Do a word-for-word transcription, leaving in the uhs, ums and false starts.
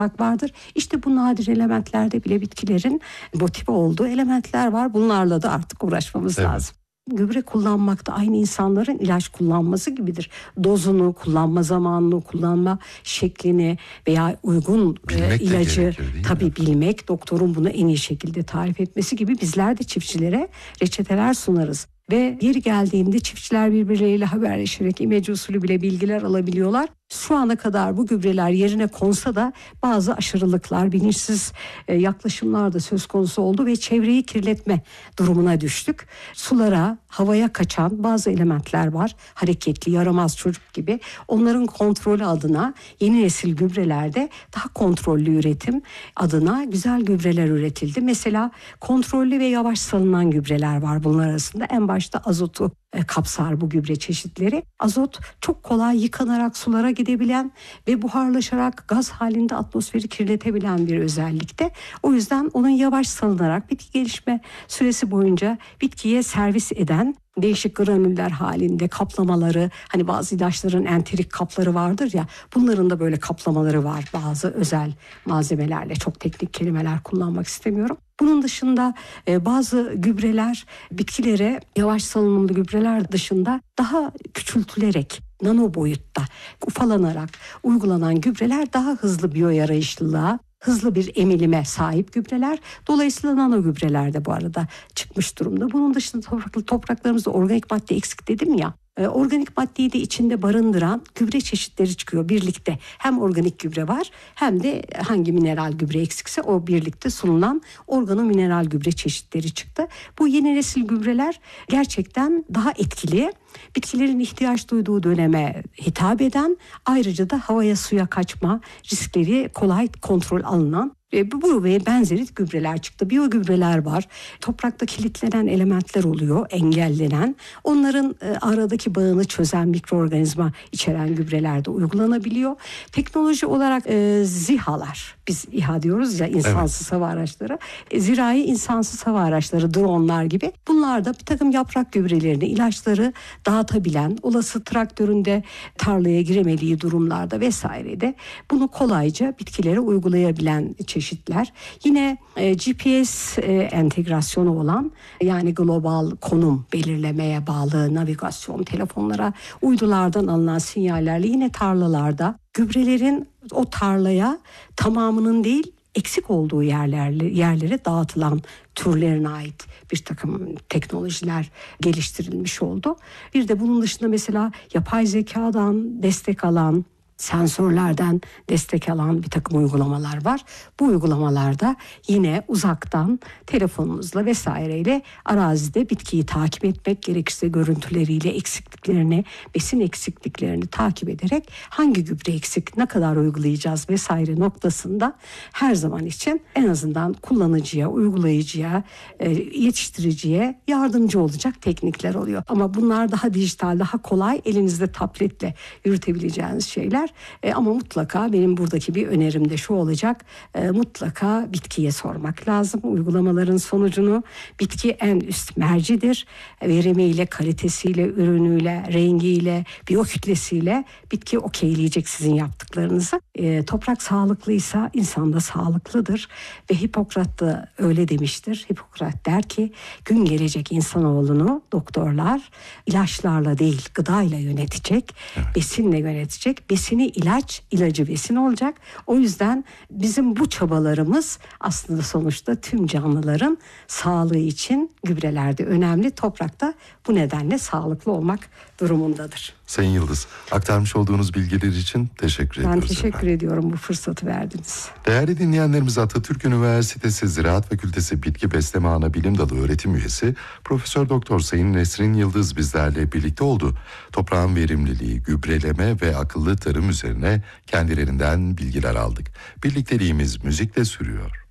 vardır. İşte bu nadir elementlerde bile bitkilerin motive olduğu elementler var. Bunlarla da artık uğraşmamız evet. lazım. Gübre kullanmak da aynı insanların ilaç kullanması gibidir. Dozunu, kullanma zamanını, kullanma şeklini veya uygun e, ilacı tabii bilmek, doktorun bunu en iyi şekilde tarif etmesi gibi bizler de çiftçilere reçeteler sunarız. Ve yeri geldiğinde çiftçiler birbirleriyle haberleşerek imece usulü bile bilgiler alabiliyorlar. Şu ana kadar bu gübreler yerine konsa da bazı aşırılıklar, bilinçsiz yaklaşımlar da söz konusu oldu ve çevreyi kirletme durumuna düştük. Sulara, havaya kaçan bazı elementler var. Hareketli, yaramaz çocuk gibi. Onların kontrolü adına yeni nesil gübrelerde daha kontrollü üretim adına güzel gübreler üretildi. Mesela kontrollü ve yavaş salınan gübreler var bunlar arasında. En başta azotu kapsar bu gübre çeşitleri. Azot çok kolay yıkanarak sulara gidebilen ve buharlaşarak gaz halinde atmosferi kirletebilen bir özellikte. O yüzden onun yavaş salınarak bitki gelişme süresi boyunca bitkiye servis eden değişik granüller halinde kaplamaları, hani bazı ilaçların enterik kapları vardır ya, bunların da böyle kaplamaları var bazı özel malzemelerle. Çok teknik kelimeler kullanmak istemiyorum. Bunun dışında e, bazı gübreler bitkilere, yavaş salınımlı gübreler dışında daha küçültülerek, nano boyutta ufalanarak uygulanan gübreler daha hızlı biyoyarayışlılığa, hızlı bir emilime sahip gübreler. Dolayısıyla nano gübreler de bu arada çıkmış durumda. Bunun dışında toprak, topraklarımızda organik madde eksik dedim ya. E, organik maddeyi de içinde barındıran gübre çeşitleri çıkıyor birlikte. Hem organik gübre var hem de hangi mineral gübre eksikse o birlikte sunulan organomineral gübre çeşitleri çıktı. Bu yeni nesil gübreler gerçekten daha etkili. Bitkilerin ihtiyaç duyduğu döneme hitap eden, ayrıca da havaya suya kaçma riskleri kolay kontrol alınan ve bu ve benzeri gübreler çıktı. Biyogübreler var. Toprakta kilitlenen elementler oluyor, engellenen. Onların e, aradaki bağını çözen mikroorganizma içeren gübreler de uygulanabiliyor. Teknoloji olarak e, zihalar, biz İHA diyoruz ya, insansız evet. hava araçları. E, zirai insansız hava araçları, dronlar gibi. Bunlar da bir takım yaprak gübrelerini, ilaçları dağıtabilen, olası traktöründe tarlaya giremediği durumlarda vesairede bunu kolayca bitkilere uygulayabilen çeşitler. Yine e, G P S e, entegrasyonu olan, yani global konum belirlemeye bağlı navigasyon, telefonlara uydulardan alınan sinyallerle yine tarlalarda gübrelerin o tarlaya tamamının değil, eksik olduğu yerlerle, yerlere dağıtılan türlerine ait bir takım teknolojiler geliştirilmiş oldu. Bir de bunun dışında mesela yapay zekadan destek alan, sensörlerden destek alan bir takım uygulamalar var. Bu uygulamalarda yine uzaktan telefonunuzla vesaireyle arazide bitkiyi takip etmek, gerekirse görüntüleriyle eksikliklerini, besin eksikliklerini takip ederek hangi gübre eksik, ne kadar uygulayacağız vesaire noktasında her zaman için en azından kullanıcıya, uygulayıcıya, yetiştiriciye yardımcı olacak teknikler oluyor. Ama bunlar daha dijital, daha kolay, elinizde tabletle yürütebileceğiniz şeyler. E, ama mutlaka benim buradaki bir önerim de şu olacak. E, mutlaka bitkiye sormak lazım. Uygulamaların sonucunu, bitki en üst mercidir. Verimiyle, kalitesiyle, ürünüyle, rengiyle, biyokütlesiyle bitki okeyleyecek sizin yaptıklarınızı. E, toprak sağlıklıysa insan da sağlıklıdır. Ve Hipokrat da öyle demiştir. Hipokrat der ki, gün gelecek insanoğlunu doktorlar ilaçlarla değil gıdayla yönetecek, evet. besinle yönetecek. Besini ilaç, ilacı besin olacak. O yüzden bizim bu çabalarımız aslında sonuçta tüm canlıların sağlığı için gübrelerde önemli. Toprakta bu nedenle sağlıklı olmak durumundadır. Sayın Yıldız, aktarmış olduğunuz bilgiler için teşekkür ben ediyoruz. Ben teşekkür efendim. ediyorum, bu fırsatı verdiniz. Değerli dinleyenlerimiz, Atatürk Üniversitesi Ziraat Fakültesi Bitki Besleme Anabilim Dalı öğretim üyesi Profesör Doktor Sayın Nesrin Yıldız bizlerle birlikte oldu. Toprağın verimliliği, gübreleme ve akıllı tarım üzerine kendilerinden bilgiler aldık. Birlikteliğimiz müzikle sürüyor.